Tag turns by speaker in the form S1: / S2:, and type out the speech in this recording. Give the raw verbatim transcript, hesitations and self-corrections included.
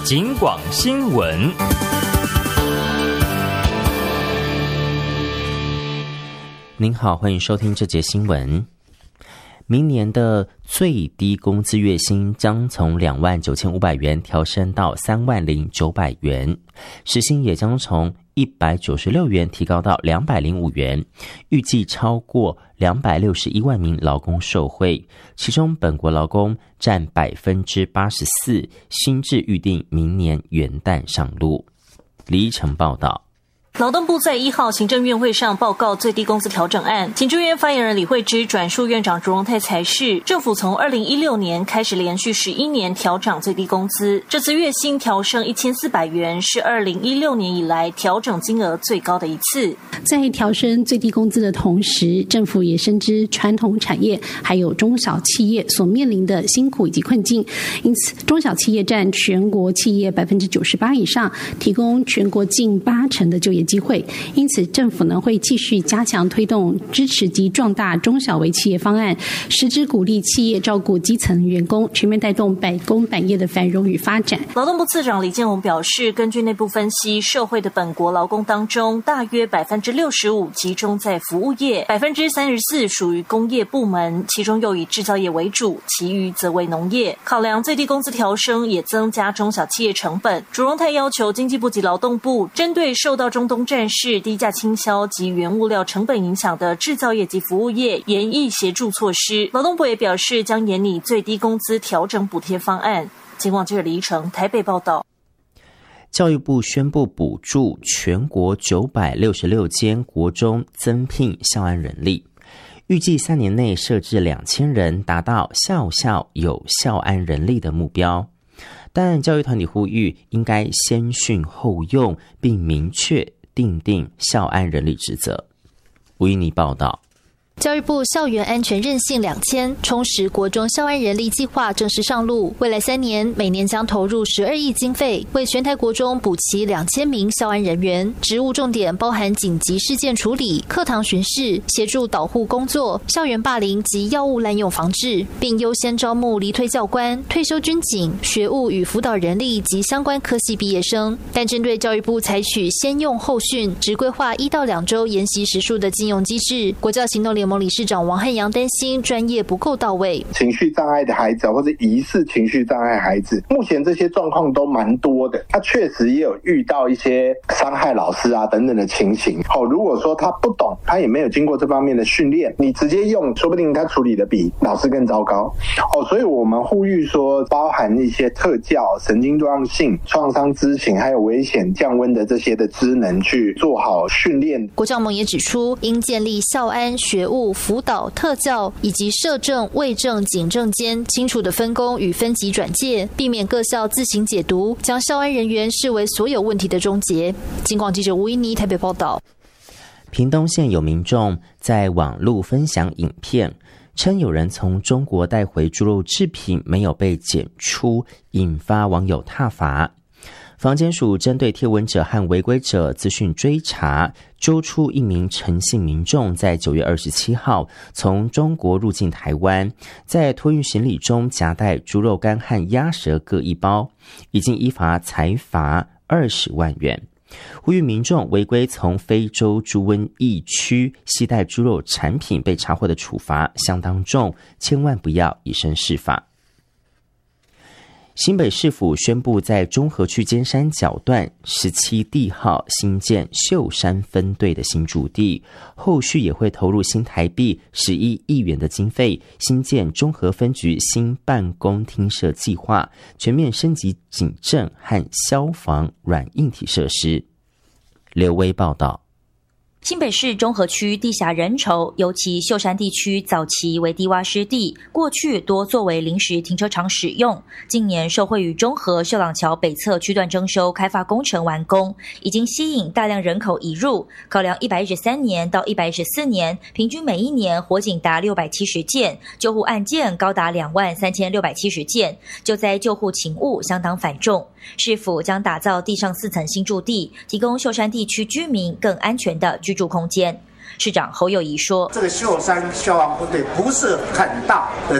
S1: 警广新闻。
S2: 您好，欢迎收听这节新闻。明年的最低工资月薪将从两万九千五百元调升到三万零九百元，时薪也将从一百九十六元提高到两百零五元，预计超过两百六十一万名劳工受惠，其中本国劳工占百分之八十四，新制预定明年元旦上路。李依晨报道。
S3: 劳动部在一号行政院会上报告最低工资调整案，行政院发言人李惠芝转述院长卓荣泰才是，政府从二零一六年开始连续十一年调涨最低工资，这次月薪调升一千四百元，是二零一六年以来调整金额最高的一次。
S4: 在调升最低工资的同时，政府也深知传统产业还有中小企业所面临的辛苦以及困境，因此中小企业占全国企业百分之九十八以上，提供全国近八成的就业机会，因此政府呢会继续加强推动支持及壮大中小微企业方案，实质鼓励企业照顾基层员工，全面带动百工百业的繁荣与发展。
S3: 劳动部次长李建宏表示，根据内部分析，社会的本国劳工当中，大约百分之六十五集中在服务业，百分之三十四属于工业部门，其中又以制造业为主，其余则为农业。考量最低工资调升也增加中小企业成本，卓荣泰要求经济部及劳动部针对受到中东战事、低价倾销及原物料成本影响的制造业及服务业研议协助措施。劳动部也表示将研拟最低工资调整补贴方案。警广记者李依晨台北报道。
S2: 教育部宣布补助全国九百六十六间国中增聘校安人力，预计三年内设置两千人，达到校校有校安人力的目标。但教育团体呼吁应该先训后用，并明确订定校安人力职责。吴依妮报道。
S5: 教育部校园安全韧性两千充实国中校安人力计划正式上路，未来三年每年将投入十二亿经费，为全台国中补齐两千名校安人员，职务重点包含紧急事件处理、课堂巡视、协助导护工作、校园霸凌及药物滥用防治，并优先招募离退教官、退休军警、学务与辅导人力及相关科系毕业生。但针对教育部采取先用后训，只规划一到两周研习时数的禁用机制，国教行动联盟理事长王汉阳担心专业不够到位，
S6: 情绪障碍的孩子或者疑似情绪障碍孩子，目前这些状况都蛮多的，他确实也有遇到一些伤害老师啊等等的情形。好，如果说他不懂，他也没有经过这方面的训练，你直接用，说不定他处理的比老师更糟糕。哦，所以我们呼吁说，包含一些特教、神经多样性、创伤知情，还有危险降温的这些的职能去做好训练。
S5: 国教盟也指出，应建立校安、学务、辅导、特教以及社政、卫政、警政间清楚的分工与分级转介，避免各校自行解读，将校安人员视为所有问题的终结。警广记者吴依妮台北报道。
S2: 屏东县有民众在网络分享影片，称有人从中国带回猪肉制品没有被检出，引发网友挞伐。防检署针对贴文者和违规者资讯追查，揪出一名陈姓民众在九月二十七号从中国入境台湾，在托运行李中夹带猪肉干和鸭舌各一包，已经依法裁罚二十万元。呼吁民众违规从非洲猪瘟疫区携带猪肉产品被查获的处罚相当重，千万不要以身试法。新北市府宣布，在中和区尖山角段十七地号新建秀山分队的新驻地，后续也会投入新台币十一亿元的经费，新建中和分局新办公厅舍计划，全面升级警政和消防软硬体设施。刘威报道。
S7: 新北市中和区地狭人稠，尤其秀山地区早期为低洼湿地，过去多作为临时停车场使用。近年受惠于中和秀朗桥北侧区段征收开发工程完工，已经吸引大量人口移入。考量一百一十三年到一百一十四年，平均每一年火警达六百七十件，救护案件高达两万三千六百七十件，救灾救护勤务相当繁重。市府将打造地上四层新驻地，提供秀山地区居民更安全的居住空间。市长侯友宜说，
S8: 这个秀山消防部队不是很大的